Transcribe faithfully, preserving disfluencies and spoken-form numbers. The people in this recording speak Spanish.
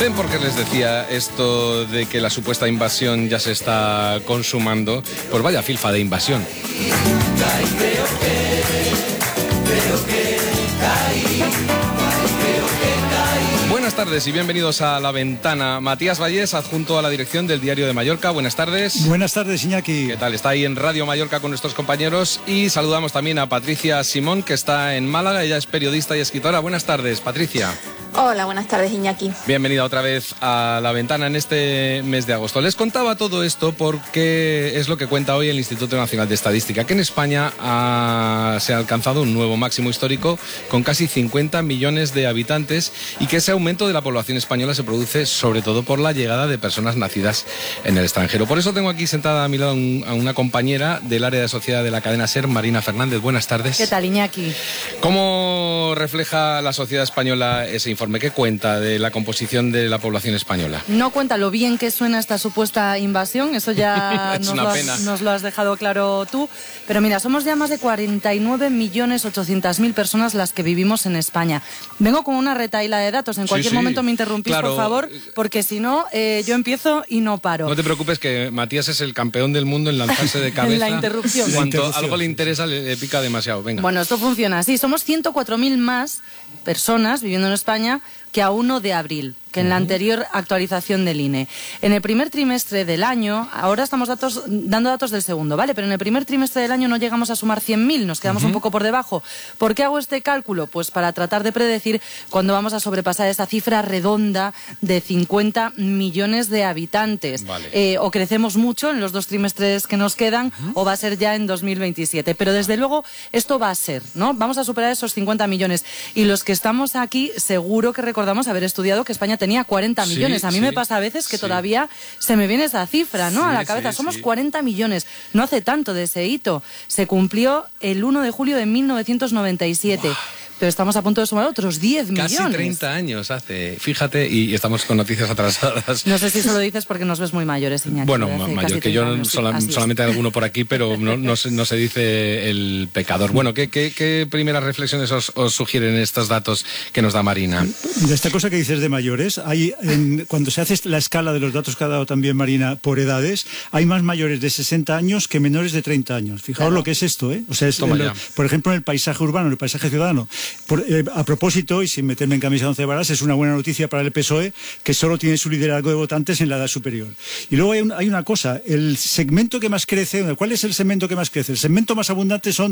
¿Ven por qué les decía esto de que la supuesta invasión ya se está consumando? Pues vaya filfa de invasión. Buenas tardes y bienvenidos a La Ventana. Matías Vallés, adjunto a la dirección del Diario de Mallorca. Buenas tardes. Buenas tardes, Iñaki. ¿Qué tal? Está ahí en Radio Mallorca con nuestros compañeros y saludamos también a Patricia Simón, que está en Málaga. Ella es periodista y escritora. Buenas tardes, Patricia. Hola, buenas tardes, Iñaki. Bienvenida otra vez a La Ventana en este mes de agosto. Les contaba todo esto porque es lo que cuenta hoy el Instituto Nacional de Estadística, que en España ha, se ha alcanzado un nuevo máximo histórico con casi cincuenta millones de habitantes y que ese aumento de la población española se produce sobre todo por la llegada de personas nacidas en el extranjero. Por eso tengo aquí sentada a mi lado un, a una compañera del área de sociedad de la cadena SER, Marina Fernández. Buenas tardes. ¿Qué tal, Iñaki? ¿Cómo refleja la sociedad española ese informe? ¿Qué cuenta de la composición de la población española? No cuenta lo bien que suena esta supuesta invasión, eso ya nos, lo has, nos lo has dejado claro tú, pero mira, somos ya más de cuarenta y nueve millones ochocientas mil personas las que vivimos en España. Vengo con una retahíla de datos, en cualquier sí, sí. momento me interrumpís, claro, por favor, porque si no, eh, yo empiezo y no paro. No te preocupes, que Matías es el campeón del mundo en lanzarse de cabeza. En la interrupción. Cuanto algo le interesa, le, le pica demasiado. Venga. Bueno, esto funciona así, somos ciento cuatro mil más personas viviendo en España que a uno de abril, que en la anterior actualización del I N E. En el primer trimestre del año, ahora estamos datos, dando datos del segundo, ¿vale? Pero en el primer trimestre del año no llegamos a sumar cien mil, nos quedamos uh-huh. un poco por debajo. ¿Por qué hago este cálculo? Pues para tratar de predecir cuándo vamos a sobrepasar esa cifra redonda de cincuenta millones de habitantes. Vale. Eh, o crecemos mucho en los dos trimestres que nos quedan, uh-huh. o va a ser ya en dos mil veintisiete. Pero desde luego esto va a ser, ¿no? Vamos a superar esos cincuenta millones. Y los que estamos aquí, seguro que recordamos haber estudiado que España tenía cuarenta millones. Sí, a mí sí, me pasa a veces que sí. todavía se me viene esa cifra, ¿no? Sí, a la cabeza. Sí, Somos sí. cuarenta millones. No hace tanto de ese hito. Se cumplió el uno de julio de mil novecientos noventa y siete. Wow. Pero estamos a punto de sumar otros diez millones. Casi treinta años hace, fíjate, y estamos con noticias atrasadas. No sé si eso lo dices porque nos ves muy mayores, Iñaki. Bueno, mayor que yo, años, sola, sí, solamente hay alguno por aquí, pero no, no, se, no se dice el pecador. Bueno, ¿qué, qué, qué primeras reflexiones os, os sugieren estos datos que nos da Marina? De esta cosa que dices de mayores, hay en, cuando se hace la escala de los datos que ha dado también Marina por edades, hay más mayores de sesenta años que menores de treinta años. Fijaos claro. lo que es esto, ¿eh? O sea, es, el, por ejemplo, en el paisaje urbano, en el paisaje ciudadano. Por, eh, a propósito, y sin meterme en camisa de once varas, es una buena noticia para el P S O E, que solo tiene su liderazgo de votantes en la edad superior. Y luego hay, un, hay una cosa, el segmento que más crece, ¿cuál es el segmento que más crece? El segmento más abundante son